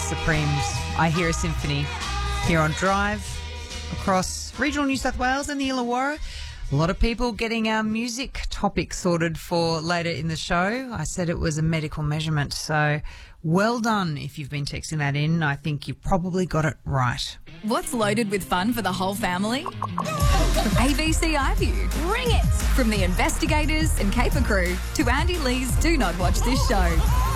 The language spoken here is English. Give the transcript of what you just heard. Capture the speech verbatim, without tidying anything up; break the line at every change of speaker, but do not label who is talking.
Supremes. I Hear a Symphony here on Drive across regional New South Wales and the Illawarra. A lot of people getting our music topic sorted for later in the show. I said it was a medical measurement, so well done if you've been texting that in. I think you probably got it right.
What's loaded with fun for the whole family? A B C iView. Bring it! From the investigators and caper crew to Andy Lee's Do Not Watch This Show.